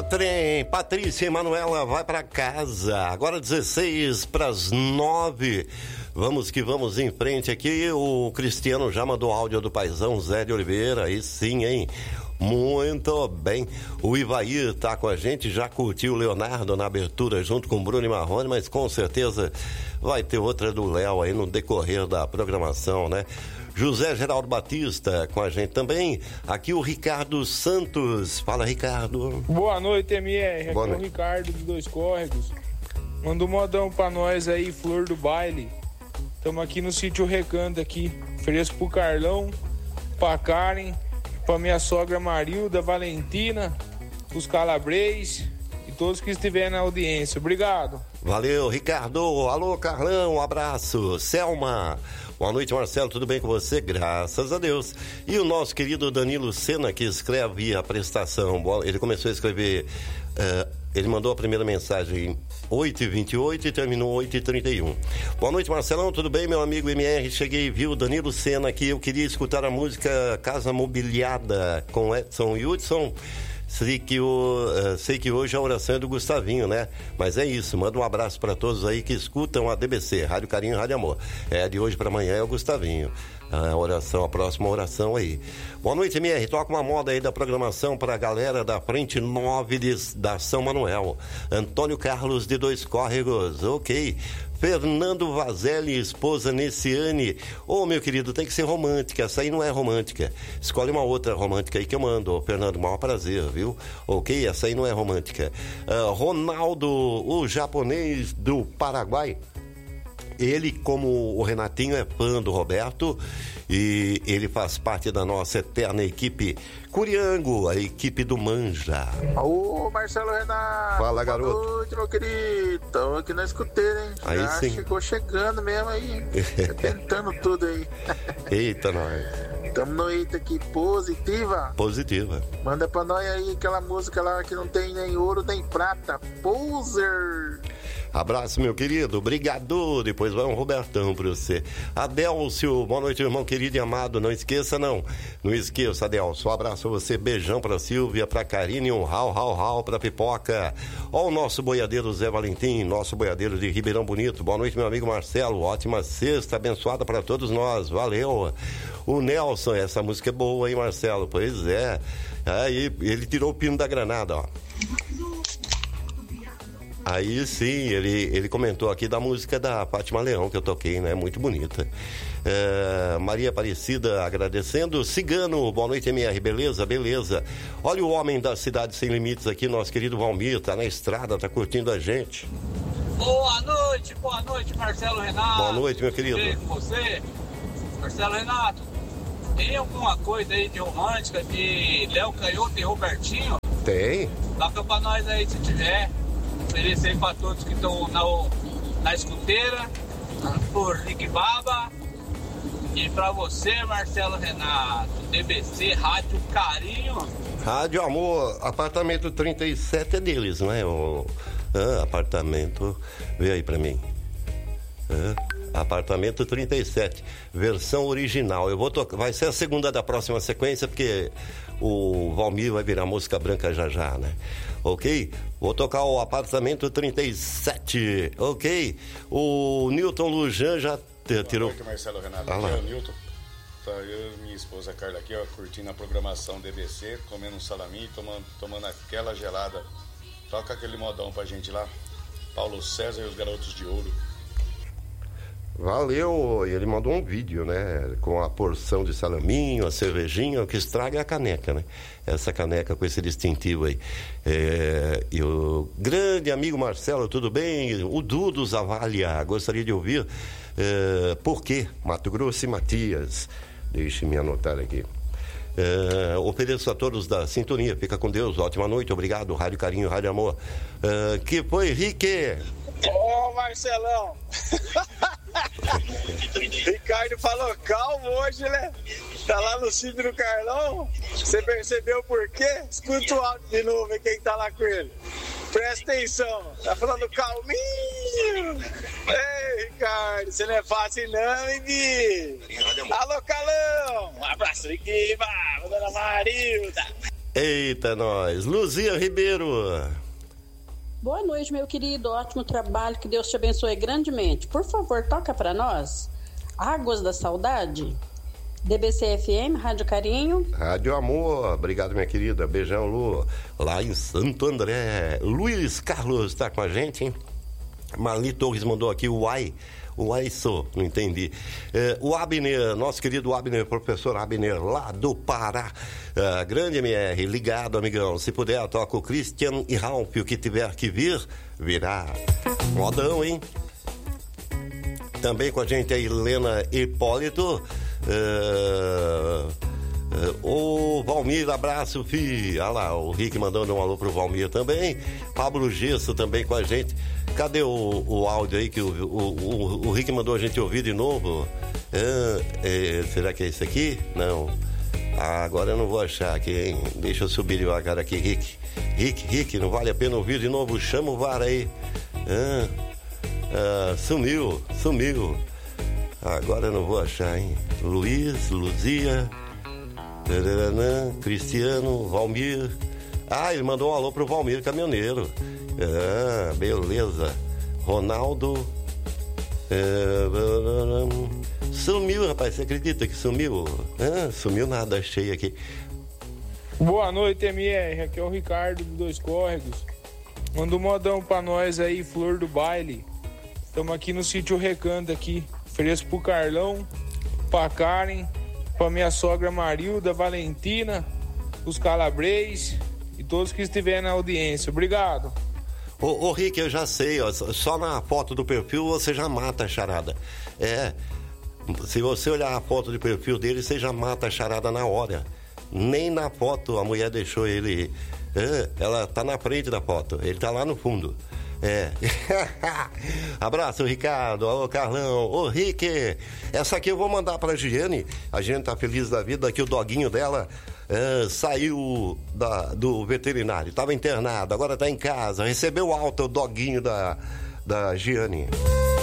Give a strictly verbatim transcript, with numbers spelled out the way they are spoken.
trem. Patrícia e Manuela vai para casa. Agora dezesseis para as nove. Vamos que vamos em frente aqui. O Cristiano já mandou áudio do paizão Zé de Oliveira. Aí sim, hein? Muito bem. O Ivaí tá com a gente, já curtiu o Leonardo na abertura junto com o Bruno e Marrone, mas com certeza vai ter outra do Léo aí no decorrer da programação, né? José Geraldo Batista com a gente também. Aqui o Ricardo Santos. Fala, Ricardo. Boa noite, M R. Boa Aqui é o noite. Ricardo dos Dois Córregos. Manda um modão pra nós aí, Flor do Baile. Estamos aqui no sítio Recanto aqui. Ofereço pro Carlão, pra Karen, pra minha sogra Marilda, Valentina, os Calabres e todos que estiverem na audiência. Obrigado. Valeu, Ricardo. Alô, Carlão, um abraço. Selma. Boa noite, Marcelo, tudo bem com você? Graças a Deus. E o nosso querido Danilo Sena, que escreve a prestação. Ele começou a escrever, uh, ele mandou a primeira mensagem oito e vinte e oito e terminou oito e trinta e um. Boa noite, Marcelão, tudo bem, meu amigo M R? Cheguei, viu, Danilo Sena aqui. Eu queria escutar a música Casa Mobiliada com Edson Hudson. Sei que, o, uh, sei que hoje a oração é do Gustavinho, né? Mas é isso, manda um abraço para todos aí que escutam a D B C, Rádio Carinho, Rádio Amor. É, de hoje para amanhã é o Gustavinho. A oração, a próxima oração aí. Boa noite, M R. Toca uma moda aí da programação para a galera da Frente nove de, da São Manuel. Antônio Carlos de Dois Córregos, ok. Fernando Vazelli, esposa Nessiane. Ô, oh, meu querido, tem que ser romântica. Essa aí não é romântica. Escolhe uma outra romântica aí que eu mando. Ô, Fernando, maior prazer, viu? Ok, essa aí não é romântica. Uh, Ronaldo, o japonês do Paraguai. Ele, como o Renatinho, é fã do Roberto e ele faz parte da nossa eterna equipe Curiango, a equipe do Manja. Ô, Marcelo Renato. Fala, garoto. Boa noite, meu querido. Estamos aqui na escuteira, hein? Aí Já sim. chegou chegando mesmo aí. Tentando tudo aí. Eita, nós. Estamos no eita aqui, positiva. Positiva. Manda pra nós aí aquela música lá que não tem nem ouro nem prata. Poser. Abraço, meu querido. Obrigado. Depois vai um Robertão pra você. Adélcio, boa noite, irmão querido e amado. Não esqueça, não. Não esqueça, Adélcio. Um abraço a você. Beijão pra Silvia, pra Karine, um rau, rau, rau pra Pipoca. Ó o nosso boiadeiro Zé Valentim, nosso boiadeiro de Ribeirão Bonito. Boa noite, meu amigo Marcelo. Ótima sexta, abençoada pra todos nós. Valeu. O Nelson, essa música é boa, hein, Marcelo? Pois é. Aí, ele tirou o pino da granada, ó. Aí sim, ele, ele comentou aqui da música da Fátima Leão que eu toquei, né? Muito bonita. É, Maria Aparecida agradecendo. Cigano, boa noite, M R, beleza? Beleza. Olha o homem da Cidade Sem Limites aqui, nosso querido Valmir, tá na estrada, tá curtindo a gente. Boa noite, boa noite, Marcelo Renato. Boa noite, meu querido. Tudo bem com você? Marcelo Renato, tem alguma coisa aí de romântica de Léo Canhoto e Robertinho? Tem. Toca pra nós aí se tiver. Oferecer aí pra todos que estão na, na escuteira, por Rick Baba. E pra você, Marcelo Renato, D B C, Rádio Carinho. Rádio Amor, apartamento trinta e sete é deles, não é? O ah, apartamento, vê aí pra mim. Ah, apartamento trinta e sete, versão original. Eu vou tocar, vai ser a segunda da próxima sequência, porque o Valmir vai virar música branca já já, né? Ok? Vou tocar o apartamento trinta e sete, ok? O Newton Lujan já te, tirou... Boa noite, Marcelo Renato. Ah, aqui é o Newton. Tá, eu e minha esposa Carla aqui, ó, curtindo a programação D B C, comendo um salaminho, tomando, tomando aquela gelada. Toca aquele modão pra gente lá. Paulo César e os Garotos de Ouro. Valeu, ele mandou um vídeo, né, com a porção de salaminho, a cervejinha, o que estraga é a caneca, né, essa caneca com esse distintivo aí. É, e o grande amigo Marcelo, tudo bem? O Dudu Zavalha, gostaria de ouvir é, por quê? Mato Grosso e Matias, deixe-me anotar aqui. É, ofereço a todos da sintonia, fica com Deus, ótima noite, obrigado, Rádio Carinho, Rádio Amor. É, que foi, Rique? Ô, oh, Marcelão. Ricardo falou calmo hoje, né? Tá lá no sítio do Carlão. Você percebeu por quê? Escuta o áudio de novo, vê quem tá lá com ele. Presta atenção, tá falando calminho. Ei, Ricardo, você não é fácil não, hein, Gui? Alô, Calão. Um abraço aqui, vai, dona Marilda. Eita, nós. Luzia Ribeiro. Boa noite, meu querido. Ótimo trabalho. Que Deus te abençoe grandemente. Por favor, toca para nós Águas da Saudade. D B C F M, Rádio Carinho. Rádio Amor. Obrigado, minha querida. Beijão, Lu. Lá em Santo André. Luiz Carlos está com a gente, hein? Marli Torres mandou aqui o Uai. O Uai sou, não entendi. É, o Abner, nosso querido Abner, professor Abner, lá do Pará. É, grande M R, ligado, amigão. Se puder, toca o Christian e Ralph. O que tiver que vir, virá. Modão, hein? Também com a gente a Helena Hipólito. É... O Valmir, abraço, fi. Olha lá, o Rick mandando um alô pro Valmir também. Pablo Gesso também com a gente. Cadê o, o áudio aí que o, o, o, o Rick mandou a gente ouvir de novo? Ah, é, será que é esse aqui? Não. Ah, agora eu não vou achar aqui, hein? Deixa eu subir devagar aqui, Rick. Rick, Rick, não vale a pena ouvir de novo? Chama o V A R aí. Ah, ah, sumiu, sumiu. Agora eu não vou achar, hein? Luiz, Luzia... Cristiano, Valmir. Ah, ele mandou um alô pro Valmir Caminhoneiro. Ah, beleza. Ronaldo. Ah, sumiu, rapaz. Você acredita que sumiu? Ah, sumiu nada, achei aqui. Boa noite, M R. Aqui é o Ricardo do Dois Córregos. Manda um modão pra nós aí, Flor do Baile. Estamos aqui no sítio Recanto aqui. Ofereço pro Carlão, pra Karen, pra minha sogra Marilda, Valentina, os Calabres e todos que estiverem na audiência. Obrigado. Ô, ô Rick, eu já sei, ó, só na foto do perfil você já mata a charada. É, se você olhar a foto do perfil dele, você já mata a charada na hora. Nem na foto a mulher deixou ele. É, ela tá na frente da foto, ele tá lá no fundo. É. Abraço, Ricardo. Alô, Carlão. Ô, Rick, essa aqui eu vou mandar pra Giane. A gente tá feliz da vida que o doguinho dela é, saiu da, do veterinário. Tava internado, agora tá em casa. Recebeu alta o doguinho da, da Giane.